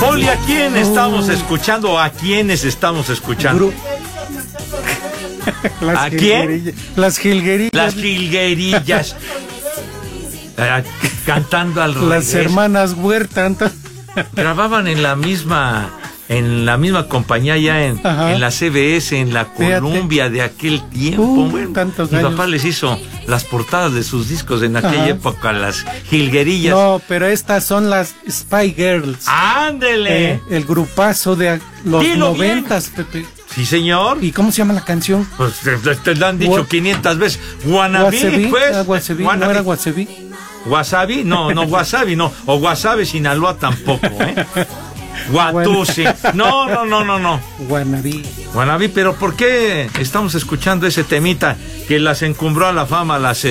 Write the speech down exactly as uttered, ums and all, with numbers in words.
Poli, ¿a quién estamos escuchando? ¿A quiénes estamos escuchando? Las ¿A quién? Las jilguerillas. Las jilguerillas. Eh, cantando al revés. Las hermanas Huerta. Grababan en la misma en la misma compañía ya en, en la C B S, en la Columbia de aquel tiempo. Uh, bueno, tantos mi años. papá les hizo las portadas de sus discos en aquella Ajá. época, las jilguerillas. No, pero estas son las Spy Girls. ¡Ándele! Eh, el grupazo de los Dilo noventas, Pepe. Sí, señor. ¿Y cómo se llama la canción? Pues te, te- te lo han dicho Gua- quinientas veces. Wannabe, Wasabi, pues. ah, Wasabi, ¿no Wannabe. era Wasabi? ¿Wasabi? No, no, Wasabi no. O Wasabi Sinaloa tampoco, ¿eh? Guatusi. No, no, no, no, no. Wannabe. Wannabe, pero ¿por qué estamos escuchando ese temita que las encumbró a la fama, las